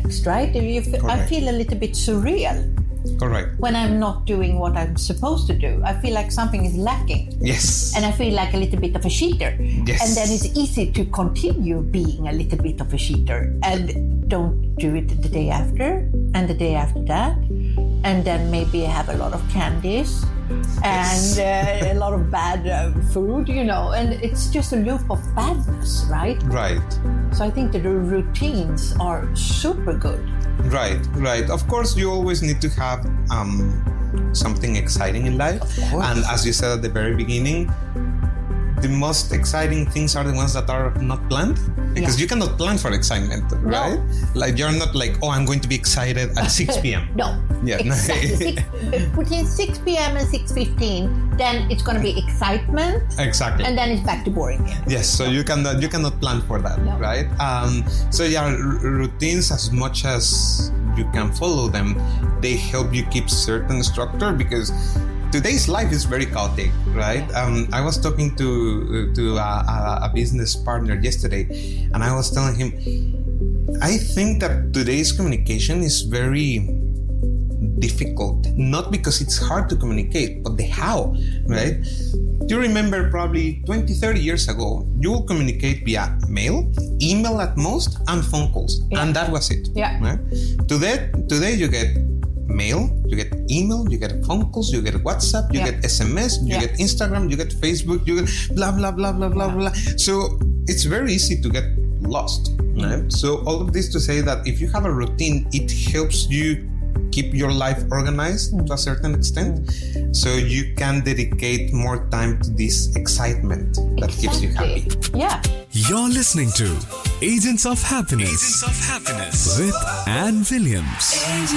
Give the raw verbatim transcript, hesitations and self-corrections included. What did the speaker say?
relaxed, right? You f- I feel a little bit surreal. Correct. When I'm not doing what I'm supposed to do, I feel like something is lacking. Yes. And I feel like a little bit of a cheater. Yes. And then it's easy to continue being a little bit of a cheater and don't do it the day after and the day after that. And then maybe have a lot of candies and Yes. uh, a lot of bad uh, food, you know. And it's just a loop of badness, right? Right. So I think that the routines are super good. Right, right. Of course, you always need to have um, something exciting in life. Of course. And as you said at the very beginning, the most exciting things are the ones that are not planned. Because Yeah. you cannot plan for excitement, right? Like you're not like, oh, I'm going to be excited at six p.m. No. Yeah. Exactly. Six, between six p.m. and six fifteen, then it's going to be excitement. Exactly. And then it's back to boring again. Yes, so you cannot you cannot plan for that, No. right? Um, so yeah, r- routines, as much as you can follow them, they help you keep certain structure because today's life is very chaotic, right? Um, I was talking to to a, a, a business partner yesterday, and I was telling him, I think that today's communication is very difficult, not because it's hard to communicate, but the how, right? You remember probably twenty, thirty years ago, you will communicate via mail, email at most, and phone calls. Yeah. And that was it. Yeah. Right? Today, today you get mail, you get email, you get phone calls, you get WhatsApp, you Yeah. get S M S, you Yeah. get Instagram, you get Facebook, you get blah, blah, blah, blah, blah, blah. So it's very easy to get lost. Right? So all of this to say that if you have a routine, it helps you keep your life organized to a certain extent, so you can dedicate more time to this excitement that keeps you happy. Yeah. You're listening to Agents of Happiness. Agents of Happiness with Anne Williams.